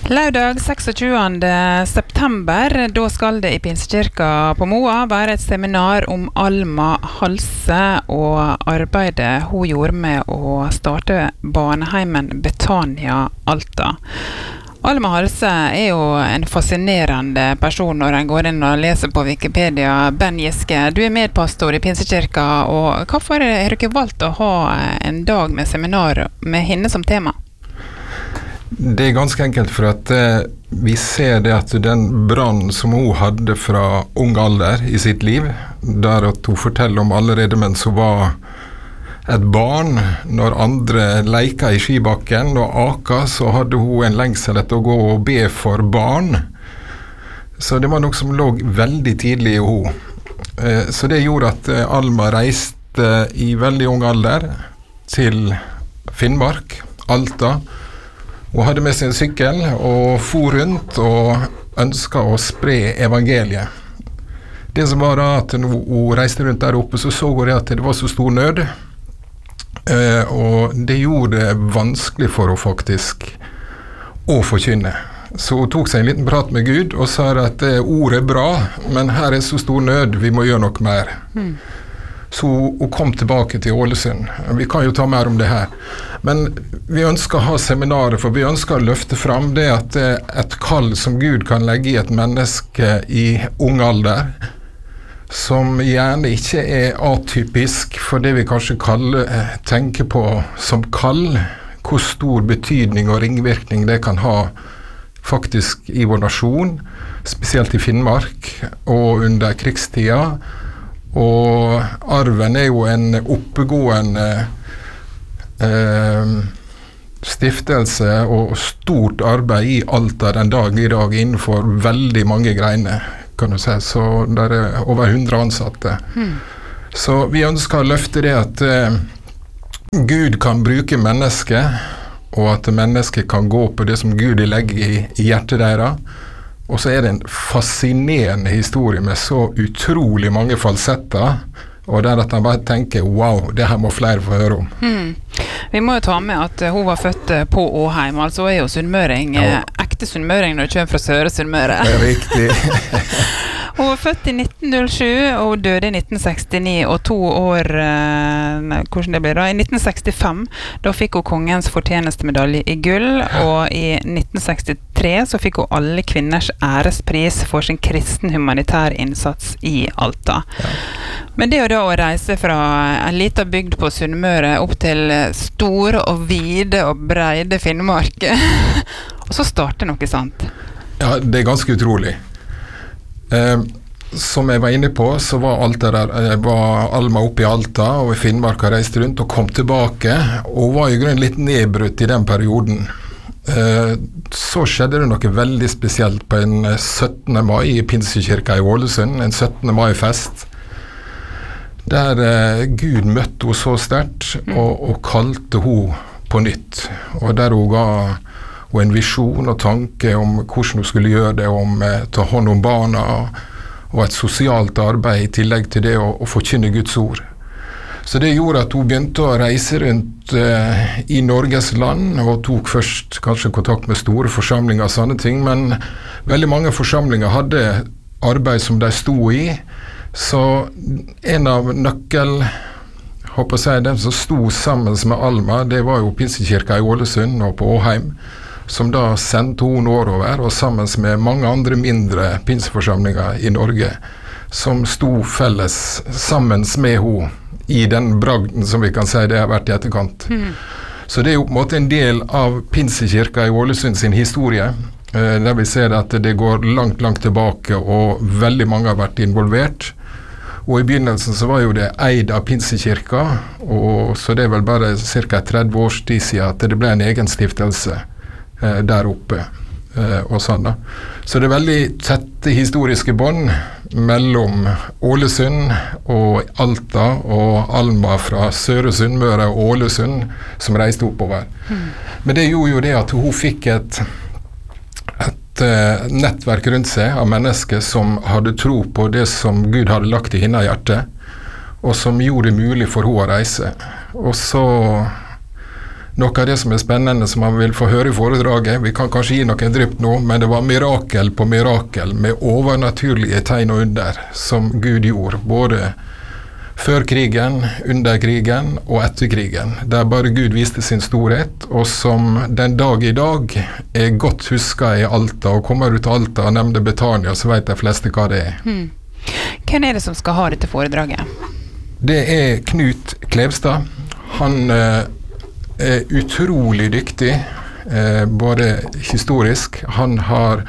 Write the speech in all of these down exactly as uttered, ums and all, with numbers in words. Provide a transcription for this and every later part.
Lørdag tjueseks september, da skal det i Pinsekirka på Moa være et seminar om Alma Halse og arbeidet hun gjorde med å starte barneheimen Betania Alta. Alma Halse er jo en fascinerende person når en går inn og leser på Wikipedia. Ben Giske, du er medpastor i Pinsekirka, og hvorfor har dere valgt å ha en dag med seminar med henne som tema? Det er ganske enkelt for at eh, vi ser det at den brann som hun hadde fra ung alder i sitt liv, der at hun forteller om allerede mens hun var et barn, når andre leika i skibakken og aka, så hadde hun en lengsel etter å gå og be for barn. Så det var noe som lå veldig tidlig i henne. Eh, så det gjorde at eh, Alma reiste i veldig ung alder til Finnmark, Alta, og hadde med sin sykkel og for rundt og ønsket å spre evangeliet. Det som var da at når hun reiste rundt der oppe, så så hun at det var så stor nød, eh, og det gjorde det vanskelig for henne faktisk å forkynne. Så hun tok seg en liten prat med Gud og sa at eh, ordet er bra, men her er så stor nød, vi må gjøre noe mer. Mm. Så hun kom tilbake til Ålesund. Vi kan jo ta mer om det her. Men vi ønsker å ha seminarer, for vi ønsker å løfte fram det at et kall som Gud kan legge i et menneske i ung alder, som gjerne ikke er atypisk for det vi kanskje kaller, tenker på som kall, hvor stor betydning og ringvirkning det kan ha faktisk i vår nasjon, spesielt i Finnmark og under krigstida. Og arven er jo en oppegående eh, stiftelse og stort arbeid i Alta den dag i dag innenfor veldig mange greiner, kan du si. Så der er over hundre ansatte. Mm. Så vi ønsker å løfte det at eh, Gud kan bruke mennesker, og at mennesker kan gå på det som Gud legger i, i hjertet deres. Og så er det en fascinerende historie med så utrolig mange falsetter, og der at han bare tenker, wow, det her må flere få høre om. Mm. Vi må jo ta med at hun var født på Åheim, altså er jo sunnmøring, ja. Ekte sunnmøring når du kommer fra Søre Sunnmøre. Det er riktig. Hun var født i nitten null sju, og hun døde i nitten sekstini, og to år, nei, hvordan det ble da, i nitten sekstifem, da fikk hun kongens fortjenestemedalje i gull, og i nitten sekstitre så fikk hun alle kvinners ærespris for sin kristen humanitær innsats i Alta. Ja. Men det er jo da å reise fra en liten bygd på Sunnmøre opp til store og vide og breide Finnmark, og så starter noe sant. Ja, det er ganske utrolig. Eh, som jeg var inne på, så var, Alta der, eh, var Alma oppe i Alta og i Finnmark og reiste rundt og kom tilbake, og var i grunnen litt nedbrutt i den perioden. Eh, så skjedde det noe veldig spesielt på en syttende mai i Pinsekirka i Ålesund, en syttende mai-fest, der eh, Gud møtte henne så sterkt og, og kalte henne på nytt, og der hun ga og en visjon og tanke om hvordan hun skulle gjøre det, om eh, ta hånd om barna, og et sosialt arbeid i tillegg til det å, å forkynne Guds ord. Så det gjorde at hun begynte å reise rundt eh, i Norges land, og tok først kanskje kontakt med store forsamlinger og sånne ting, men veldig mange forsamlinger hadde arbeid som de sto i, så en av nøkkel, håper jeg, den som sto sammen med Alma, det var jo Pinsekirka i Ålesund og på Åheim, som da sendte hun nordover, og sammen med mange andre mindre pinseforsamlinger i Norge, som sto felles sammen med henne i den bragden som vi kan si det har vært i etterkant. Mm. Så det er jo på en måte en del av Pinsekirka i Ålesund sin historie, eh, der vi ser at det går langt, langt tilbake, og veldig mange har vært involvert. Og i begynnelsen så var jo det eid av Pinsekirka, og så det er vel bare ca. tretti års tid siden at det ble en egen stiftelse der oppe og sånn da. Så det er veldig tette historiske bånd mellom Ålesund og Alta og Alma fra Søre Sunnmøre og Ålesund som reiste oppover. Mm. Men det gjorde jo det at hun fikk et, et uh, nettverk rundt seg av mennesker som hadde tro på det som Gud hadde lagt i hennes hjerte, og som gjorde det mulig for henne å reise. Og så noe av det som er spennende som man vil få høre i foredraget. Vi kan kanskje gi noen drypp nå, men det var mirakel på mirakel med overnaturlige tegn og under som Gud gjorde, både før krigen, under krigen og etter krigen, der bare Gud viste sin storhet, og som den dag i dag er godt husket i Alta, og kommer ut av Alta og nevner Betania, så vet de fleste hva det er. Hmm. Hvem er det som skal ha dette foredraget? Det er Knut Klevstad. Han eh, er utrolig dyktig, eh, både historisk. Han, har,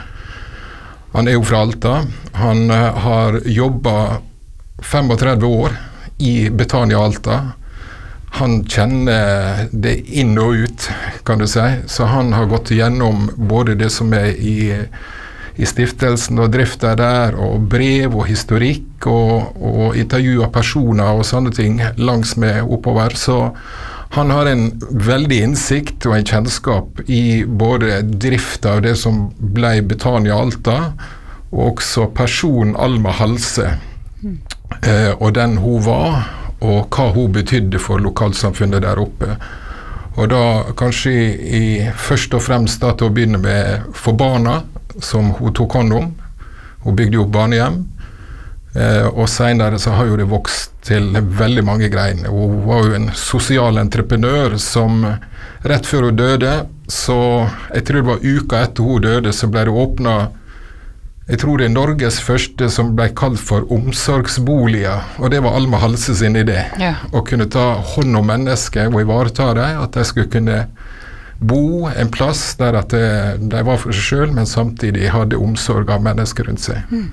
han er jo fra Alta. Han eh, har jobbet femogtredve år i Betania Alta. Han kjenner det inn og ut, kan du si. Så han har gått igjennom både det som er i, i stiftelsen og driften der, og brev og historikk, og, og intervju av personer og sånne ting langs med oppover. Så han har en veldig innsikt og en kjennskap i både driften av det som ble Betania Alta, og også personen Alma Halse. Mm. Eh, og den hun var, og hva hun betydde for lokalsamfunnet der oppe. Og da kanskje i, i først og fremst da, til å begynne med for barna, som hun tok hånd om. Hun bygde opp barnehjem, eh, og senere så har jo det vokst til veldig mange greier. Hun var jo en sosial entreprenør som rett før hun døde, så jeg tror det var uka etter hun døde, så ble det åpnet. Jeg tror det er Norges første som ble kalt for omsorgsboliger, og det var Alma Halse sin idé. Ja. Å kunne ta hånd om mennesker og ivareta dem, at de skulle kunne bo en plass der at de, de var for seg selv, men samtidig hadde omsorg av mennesker rundt seg. Mm.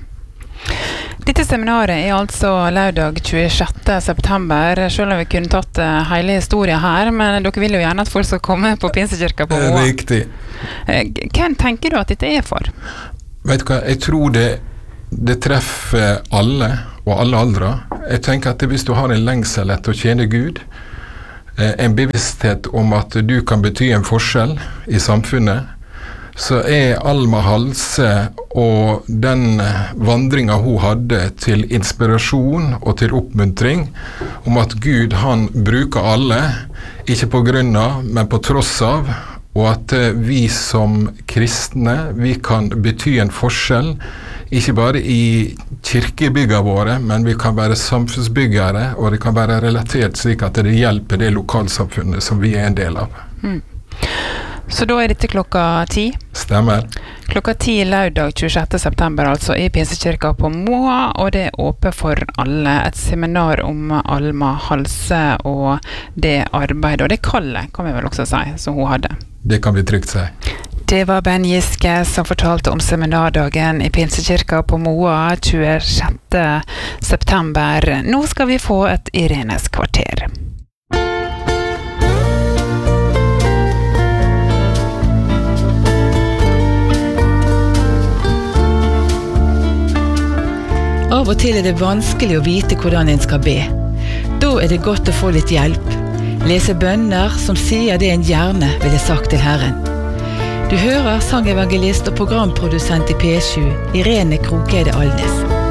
Dette seminaret er altså lørdag tjuesjette september, selv om vi kunne tatt hele historien her, men dere vil jo gjerne at folk skal komme på Pinsekirka på Moa. Riktig. Hvem tenker du at dette er for? Vet du hva, jeg tror det, det treffer alle, og alle aldre. Jeg tenker at hvis du har en lengsel etter å tjene Gud, eh, en bevissthet om at du kan bety en forskjell i samfunnet, så er Alma Halse og den vandringen hun hadde til inspirasjon og til oppmuntring, om at Gud han bruker alle, ikke på grunn av, men på tross av, og at vi som kristne, vi kan bety en forskjell, ikke bare i kirkebyggene våre, men vi kan være samfunnsbyggere, og det kan være relatert slik at det hjelper det lokalsamfunnet som vi er en del av. Mm. Så da er dette klokka ti? Stemmer. Klokka ti lørdag tjuesjette september, altså i Pinsekirka på Moa, og det er åpent for alle. Et seminar om Alma Halse og det arbeidet, og det kallet, kan vi vel også si, som hun hadde. Det kan vi trygt si. Det var Ben Giske som fortalte om seminardagen i Pinsekirka på Moa tjuesjette september. Nå skal vi få et Irenes kvarter. Av og til er det vanskelig å vite hvordan en skal be. Da er det godt å få litt hjelp. Lese bønner som sier det en gjerne ville sagt til Herren. Du hører sangevangelist og programprodusent i P sju, Irene Krokede Alnes.